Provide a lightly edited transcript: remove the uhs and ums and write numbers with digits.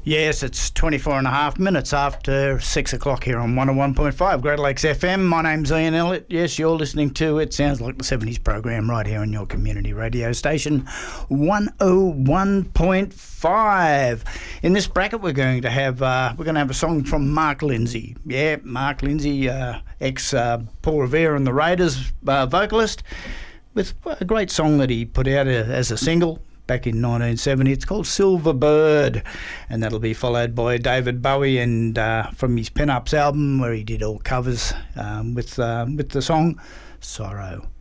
Yes, it's 24 and a half minutes after 6 o'clock here on 101.5 Great Lakes FM. My name's Ian Elliott. Yes, you're listening to It Sounds Like the 70s program right here on your community radio station, 101.5. In this bracket, we're going to have a song from Mark Lindsay. Yeah, Mark Lindsay, ex Paul Revere and the Raiders vocalist, with a great song that he put out as a single back in 1970. It's called Silver Bird, and that'll be followed by David Bowie and from his Pin Ups album, where he did all covers with the song Sorrow.